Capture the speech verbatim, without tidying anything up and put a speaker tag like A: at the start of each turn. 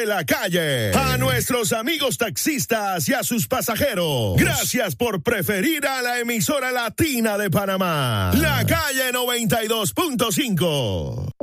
A: La calle, a nuestros amigos taxistas y a sus pasajeros, gracias por preferir a la emisora latina de Panamá, La Calle noventa y dos punto cinco.